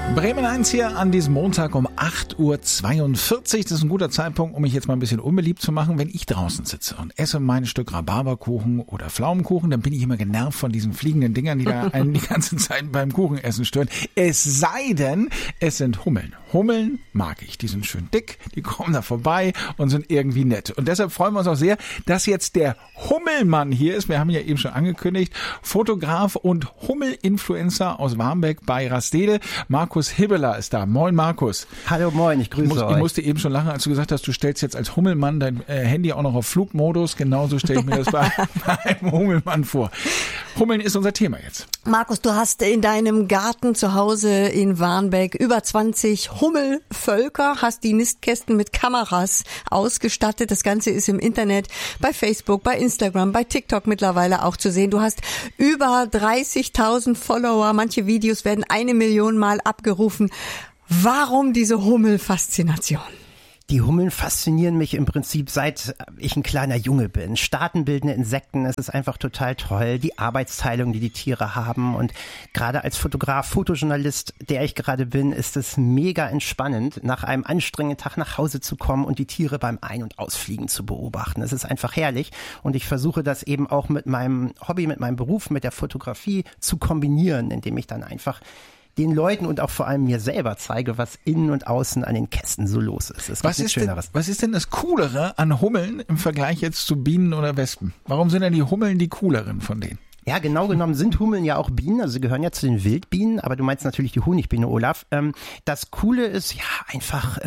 Bremen 1 hier an diesem Montag um 8.42 Uhr. Das ist ein guter Zeitpunkt, um mich jetzt mal ein bisschen unbeliebt zu machen. Wenn ich draußen sitze und esse mein Stück Rhabarberkuchen oder Pflaumenkuchen, dann bin ich immer genervt von diesen fliegenden Dingern, die da einen die ganze Zeit beim Kuchenessen stören. Es sei denn, es sind Hummeln. Hummeln mag ich. Die sind schön dick, die kommen da vorbei und sind irgendwie nett. Und deshalb freuen wir uns auch sehr, dass jetzt der Hummelmann hier ist. Wir haben ja eben schon angekündigt, Fotograf und Hummelinfluencer aus Warmbeck bei Rastede. Markus Hibbeler ist da. Moin Markus. Hallo, moin, ich grüße euch. Ich musste eben schon lachen, als du gesagt hast, du stellst jetzt als Hummelmann dein Handy auch noch auf Flugmodus. Genauso stelle ich mir das beim Hummelmann vor. Hummeln ist unser Thema jetzt. Markus, du hast in deinem Garten zu Hause in Warnbeck über 20 Hummelvölker, hast die Nistkästen mit Kameras ausgestattet. Das Ganze ist im Internet, bei Facebook, bei Instagram, bei TikTok mittlerweile auch zu sehen. Du hast über 30.000 Follower. Manche Videos werden 1 Million Mal abgerufen. Warum diese Hummelfaszination? Die Hummeln faszinieren mich im Prinzip, seit ich ein kleiner Junge bin. Staatenbildende Insekten, es ist einfach total toll. Die Arbeitsteilung, die die Tiere haben. Und gerade als Fotograf, Fotojournalist, der ich gerade bin, ist es mega entspannend, nach einem anstrengenden Tag nach Hause zu kommen und die Tiere beim Ein- und Ausfliegen zu beobachten. Es ist einfach herrlich. Und ich versuche das eben auch mit meinem Hobby, mit meinem Beruf, mit der Fotografie zu kombinieren, indem ich dann einfach den Leuten und auch vor allem mir selber zeige, was innen und außen an den Kästen so los ist. Was ist denn das Coolere an Hummeln im Vergleich jetzt zu Bienen oder Wespen? Warum sind denn die Hummeln die cooleren von denen? Ja, genau genommen sind Hummeln ja auch Bienen, also sie gehören ja zu den Wildbienen, aber du meinst natürlich die Honigbiene, Olaf. Das Coole ist ja einfach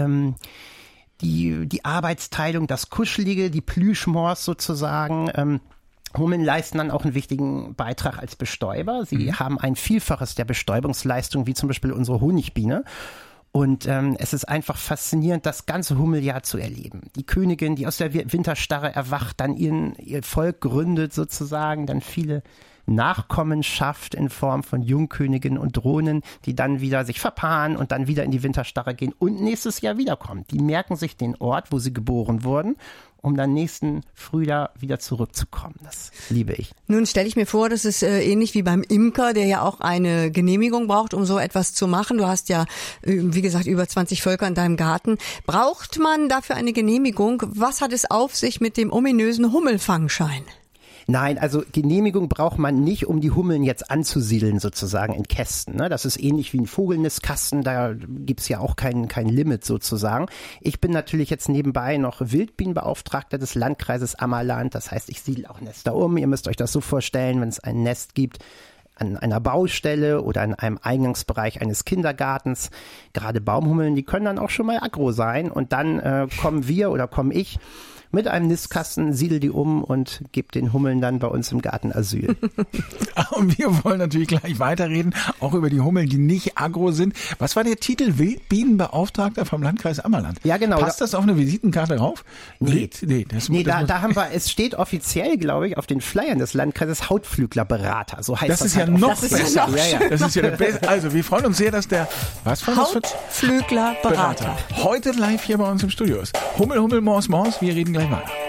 die Arbeitsteilung, das Kuschelige, die Plüschmors sozusagen. Hummeln leisten dann auch einen wichtigen Beitrag als Bestäuber. Sie haben ein Vielfaches der Bestäubungsleistung, wie zum Beispiel unsere Honigbiene. Und es ist einfach faszinierend, das ganze Hummeljahr zu erleben. Die Königin, die aus der Winterstarre erwacht, dann ihr Volk gründet sozusagen, dann viele Nachkommen schafft in Form von Jungköniginnen und Drohnen, die dann wieder sich verpaaren und dann wieder in die Winterstarre gehen und nächstes Jahr wiederkommen. Die merken sich den Ort, wo sie geboren wurden, um dann nächsten Frühjahr wieder zurückzukommen. Das liebe ich. Nun stelle ich mir vor, das ist ähnlich wie beim Imker, der ja auch eine Genehmigung braucht, um so etwas zu machen. Du hast ja, wie gesagt, über 20 Völker in deinem Garten. Braucht man dafür eine Genehmigung? Was hat es auf sich mit dem ominösen Hummelfangschein? Nein, also Genehmigung braucht man nicht, um die Hummeln jetzt anzusiedeln sozusagen in Kästen. Ne? Das ist ähnlich wie ein Vogelnistkasten, da gibt's ja auch kein Limit sozusagen. Ich bin natürlich jetzt nebenbei noch Wildbienenbeauftragter des Landkreises Ammerland. Das heißt, ich siedle auch Nester um. Ihr müsst euch das so vorstellen, wenn es ein Nest gibt an einer Baustelle oder in einem Eingangsbereich eines Kindergartens. Gerade Baumhummeln, die können dann auch schon mal aggro sein. Und dann komme ich mit einem Nistkasten, siedel die um und gebe den Hummeln dann bei uns im Garten Asyl. Und wir wollen natürlich gleich weiterreden, auch über die Hummeln, die nicht aggro sind. Was war der Titel? Wildbienenbeauftragter vom Landkreis Ammerland? Ja, genau. Passt das auf eine Visitenkarte drauf? Nee, da haben wir, es steht offiziell, glaube ich, auf den Flyern des Landkreises Hautpflüglerberater. So heißt das. Das ist ja noch besser. Das ist ja der beste. Also, wir freuen uns sehr, dass der, Hautpflüglerberater heute live hier bei uns im Studio ist. Hummel, Mors, wir reden gleich weiter.